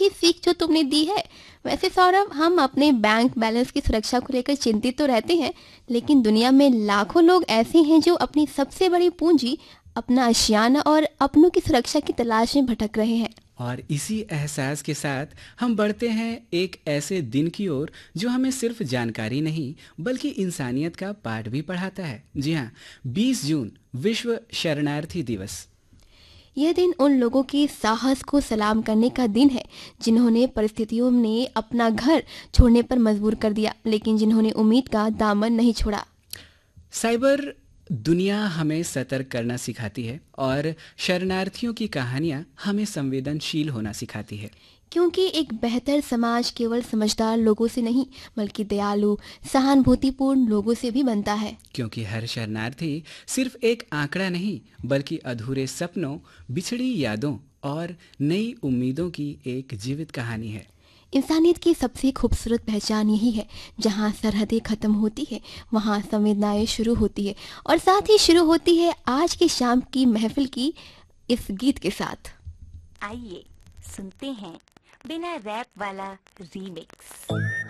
की सीख जो तुमने दी है। वैसे सौरभ, हम अपने बैंक बैलेंस की सुरक्षा को लेकर चिंतित तो रहते हैं, लेकिन दुनिया में लाखों लोग ऐसे हैं जो अपनी सबसे बड़ी पूंजी, अपना आशियाना और अपनों की सुरक्षा की तलाश में भटक रहे हैं। और इसी एहसास के साथ हम बढ़ते हैं एक ऐसे दिन की ओर जो हमें सिर्फ जानकारी नहीं बल्कि इंसानियत का पाठ भी पढ़ाता है। जी हाँ, 20 जून विश्व शरणार्थी दिवस। यह दिन उन लोगों के साहस को सलाम करने का दिन है जिन्होंने परिस्थितियों ने अपना घर छोड़ने पर मजबूर कर दिया, लेकिन जिन्होंने उम्मीद का दामन नहीं छोड़ा। साइबर दुनिया हमें सतर्क करना सिखाती है और शरणार्थियों की कहानियाँ हमें संवेदनशील होना सिखाती है। क्योंकि एक बेहतर समाज केवल समझदार लोगों से नहीं बल्कि दयालु, सहानुभूतिपूर्ण लोगों से भी बनता है। क्योंकि हर शरणार्थी सिर्फ एक आंकड़ा नहीं बल्कि अधूरे सपनों, बिछड़ी यादों और नई उम्मीदों की एक जीवित कहानी है। इंसानियत की सबसे खूबसूरत पहचान यही है, जहाँ सरहदें खत्म होती है वहाँ संवेदनाएं शुरू होती है, और साथ ही शुरू होती है आज की शाम की महफिल की इस गीत के साथ। आइए सुनते हैं बिना रैप वाला रीमिक्स।